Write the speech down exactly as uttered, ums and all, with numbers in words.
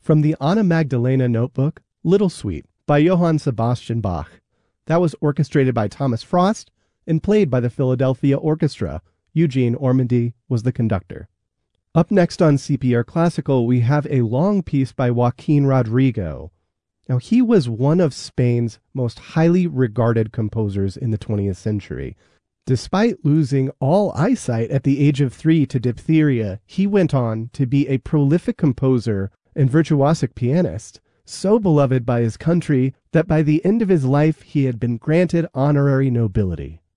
From the Anna Magdalena Notebook, Little Suite by Johann Sebastian Bach. That was orchestrated by Thomas Frost and played by the Philadelphia Orchestra. Eugene Ormandy was the conductor. Up next on C P R Classical, we have a long piece by Joaquin Rodrigo. Now, he was one of Spain's most highly regarded composers in the twentieth century. Despite losing all eyesight at the age of three to diphtheria, he went on to be a prolific composer and virtuosic pianist, so beloved by his country that by the end of his life he had been granted honorary nobility.